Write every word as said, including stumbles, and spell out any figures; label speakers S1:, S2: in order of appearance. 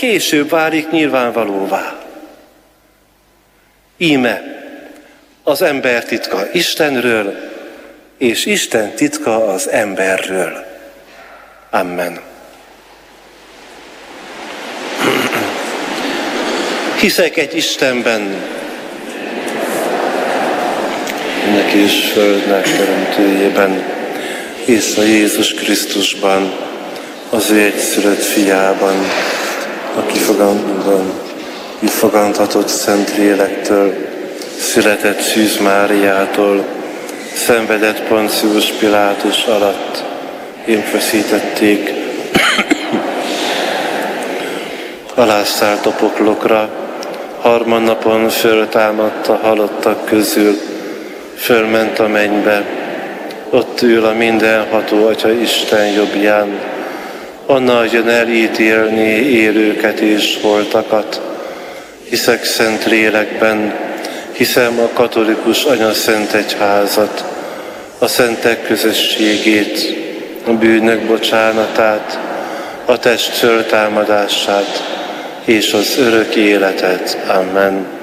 S1: később válik nyilvánvalóvá. Íme az ember titka Istenről, és Isten titka az emberről. Amen. Hiszek egy Istenben, ennek és földnek teremtőjében, és a Jézus Krisztusban, az ő egyszülött fiában, aki fogantatott Szentlélektől, született Szűz Máriától, szenvedett Poncius Pilátus alatt, émfeszítették, alászállt a poklokra, harmadnapon föltámadt a halottak közül, fölment a mennybe, ott ül a mindenható Atya Isten jobbján, onnan jön elítélni élőket és holtakat. Hiszek szent lélekben, hiszem a katolikus anyaszent egyházat, a szentek közösségét, a bűnök bocsánatát, a test föltámadását és az örök életet. Amen.